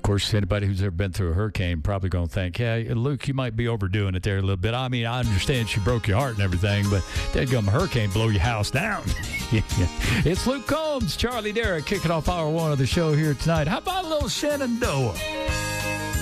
course, anybody who's ever been through a hurricane probably going to think, yeah, Luke, you might be overdoing it there a little bit. I mean, I understand she broke your heart and everything, but dadgum hurricane blow your house down. Yeah. It's Luke Combs, Charlie Derrick, kicking off hour one of the show here tonight. How about a little Shenandoah?